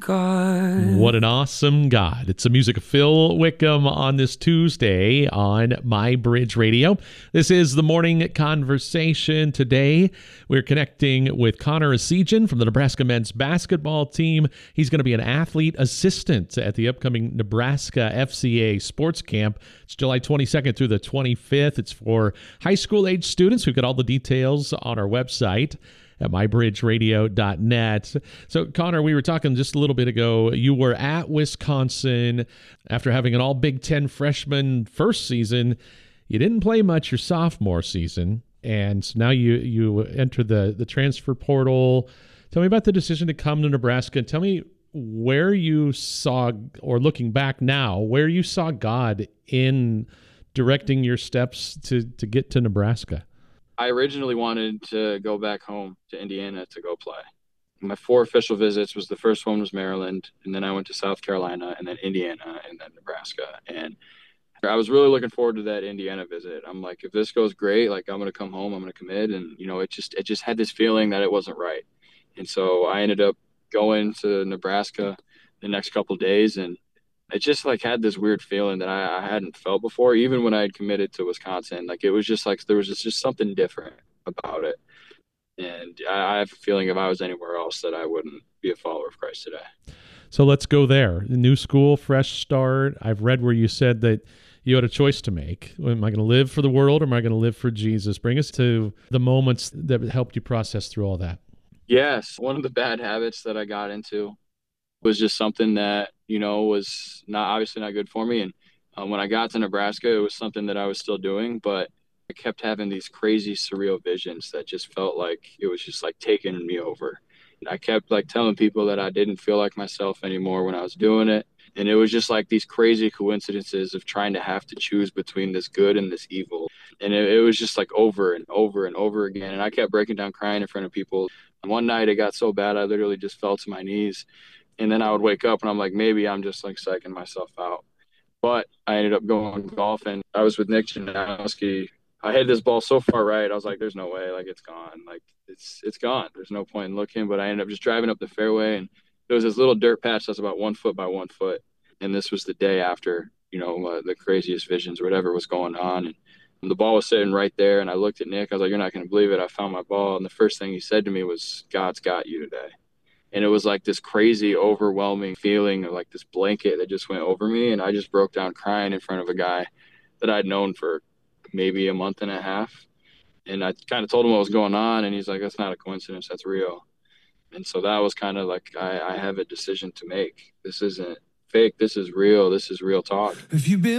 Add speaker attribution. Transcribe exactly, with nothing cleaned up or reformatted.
Speaker 1: God.
Speaker 2: What an awesome God. It's the music of Phil Wickham on this Tuesday on My Bridge Radio. This is the Morning Conversation. Today, we're connecting with Connor Essegian from the Nebraska men's basketball team. He's going to be an athlete assistant at the upcoming Nebraska F C A Sports Camp. It's July twenty-second through the twenty-fifth. It's for high school age students. We've got all the details on our website at my bridge radio dot net. So, Connor, we were talking just a little bit ago. You were at Wisconsin after having an all Big Ten freshman first season. You didn't play much your sophomore season, and now you you enter the, the transfer portal. Tell me about the decision to come to Nebraska, and tell me where you saw, or looking back now, where you saw God in directing your steps to, to get to Nebraska.
Speaker 3: I originally wanted to go back home to Indiana to go play. My four official visits was the first one was Maryland, and then I went to South Carolina, and then Indiana, and then Nebraska. And I was really looking forward to that Indiana visit. I'm like, if this goes great, like I'm going to come home, I'm going to commit. And, you know, it just, it just had this feeling that it wasn't right. And so I ended up going to Nebraska the next couple of days, and it just like had this weird feeling that I, I hadn't felt before, even when I had committed to Wisconsin. Like it was just like there was just, just something different about it. And I, I have a feeling if I was anywhere else that I wouldn't be a follower of Christ today.
Speaker 2: So let's go there. New school, fresh start. I've read where you said that you had a choice to make. Am I going to live for the world, or am I going to live for Jesus? Bring us to the moments that helped you process through all that.
Speaker 3: Yes. One of the bad habits that I got into was just something that, you know, was not obviously not good for me. And um, when I got to Nebraska, it was something that I was still doing, but I kept having these crazy surreal visions that just felt like it was just like taking me over. And I kept like telling people that I didn't feel like myself anymore when I was doing it. And it was just like these crazy coincidences of trying to have to choose between this good and this evil. And it, it was just like over and over and over again. And I kept breaking down crying in front of people. And one night it got so bad, I literally just fell to my knees. And then I would wake up and I'm like, maybe I'm just like psyching myself out. But I ended up going golfing. I was with Nick Janowski. I hit this ball so far right. I was like, there's no way. Like, it's gone. Like, it's it's gone. There's no point in looking. But I ended up just driving up the fairway. And there was this little dirt patch that's about one foot by one foot. And this was the day after, you know, uh, the craziest visions or whatever was going on. And the ball was sitting right there. And I looked at Nick. I was like, you're not going to believe it. I found my ball. And the first thing he said to me was, God's got you today. And it was like this crazy, overwhelming feeling of like this blanket that just went over me. And I just broke down crying in front of a guy that I'd known for maybe a month and a half. And I kind of told him what was going on. And he's like, that's not a coincidence. That's real. And so that was kind of like, I, I have a decision to make. This isn't fake. This is real. This is real talk.
Speaker 1: If you've been